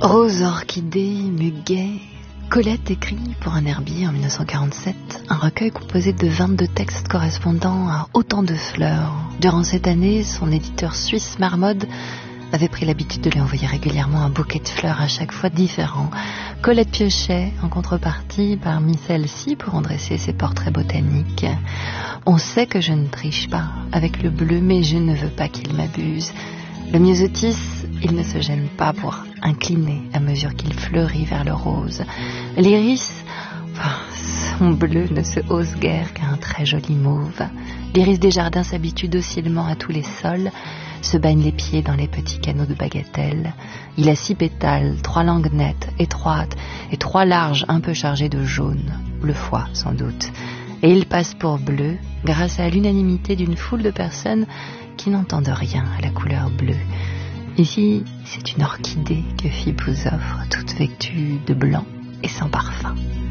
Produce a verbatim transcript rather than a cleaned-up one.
Rose, orchidée, muguet, Colette écrit pour un herbier en dix-neuf cent quarante-sept un recueil composé de vingt-deux textes correspondant à autant de fleurs. Durant cette année, son éditeur suisse Marmode avait pris l'habitude de lui envoyer régulièrement un bouquet de fleurs à chaque fois différent. Colette piochait en contrepartie parmi celles-ci pour en dresser ses portraits botaniques. On sait que je ne triche pas avec le bleu, mais je ne veux pas qu'il m'abuse. Le myosotis, il ne se gêne pas pour incliner à mesure qu'il fleurit vers le rose. L'iris, enfin, son bleu ne se hausse guère qu'à un très joli mauve. L'iris des jardins s'habitue docilement à tous les sols, se baigne les pieds dans les petits canaux de bagatelle. Il a six pétales, trois langues nettes, étroites, et trois larges un peu chargées de jaune, le foie sans doute. Et il passe pour bleu grâce à l'unanimité d'une foule de personnes qui n'entendent rien à la couleur bleue. Ici, c'est une orchidée que Fibre vous offre, toute vêtue de blanc et sans parfum.